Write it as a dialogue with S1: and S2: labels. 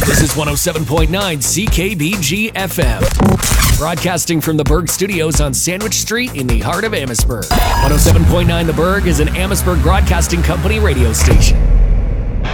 S1: This is 107.9 CKBG FM. Broadcasting from the Berg Studios on Sandwich Street in the heart of Amherstburg. 107.9 The Berg is an Amherstburg Broadcasting Company radio station.